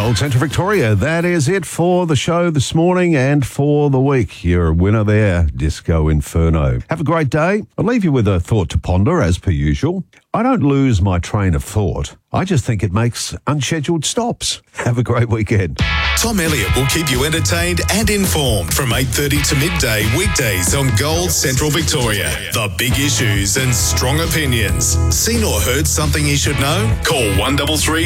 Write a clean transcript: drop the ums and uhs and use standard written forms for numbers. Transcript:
Gold Central Victoria, that is it for the show this morning and for the week. You're a winner there, Disco Inferno. Have a great day. I'll leave you with a thought to ponder, as per usual. I don't lose my train of thought. I just think it makes unscheduled stops. Have a great weekend. Tom Elliott will keep you entertained and informed from 8:30 to midday weekdays on Gold Central Victoria. The big issues and strong opinions. Seen or heard something you should know? Call 133